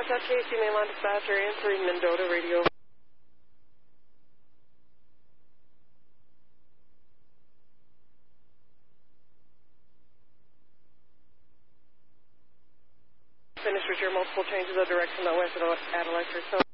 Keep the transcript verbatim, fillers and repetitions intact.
South K C Mainline Dispatcher answering Mendota Radio. Finished with your multiple changes of direction that west at Electric. So